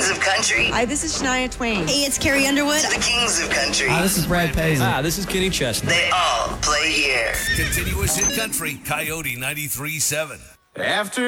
queens of country. Hi, this is Shania Twain. Hey, it's Carrie Underwood. To the kings of country. Hi, this is Brad Paisley. Hi, this is Kenny Chesney. They all play here. Continuous hit country, Coyote 93.7. After